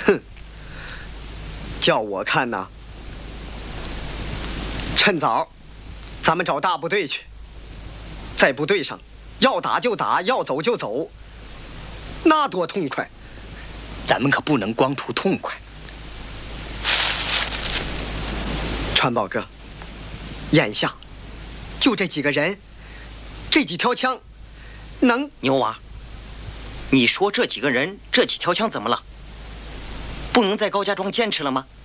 哼，叫我看呐，趁早，咱们找大部队去，在部队上要打就打，要走就走，那多痛快！ 咱们可不能光图痛快。 川宝哥，眼下就这几个人，这几条枪，能…… 牛娃，你说这几个人，这几条枪怎么了？不能在高家庄坚持了吗？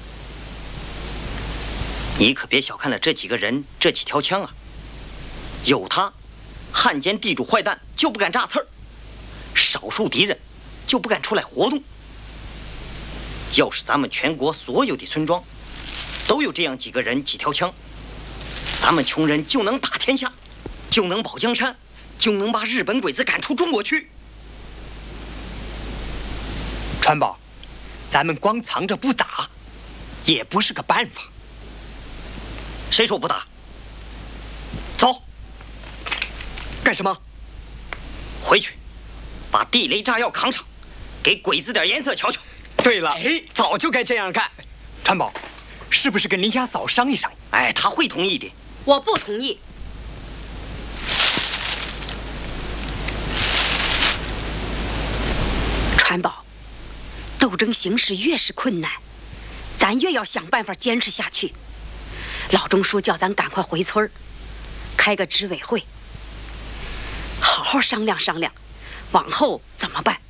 你可别小看了这几个人，这几条枪啊！有他，汉奸地主坏蛋就不敢炸刺儿，少数敌人就不敢出来活动。要是咱们全国所有的村庄都有这样几个人几条枪，咱们穷人就能打天下，就能保江山，就能把日本鬼子赶出中国去。 川宝，咱们光藏着不打，也不是个办法。 谁说不打？走。 干什么？ 回去，把地雷炸药扛上，给鬼子点颜色瞧瞧。 对了，早就该这样干。 川宝，是不是跟林家嫂商议商议？ 哎，他会同意的。 我不同意。川宝，斗争形势越是困难，咱越要想办法坚持下去。老钟叔叫咱赶快回村儿，开个执委会，好好商量商量，往后怎么办？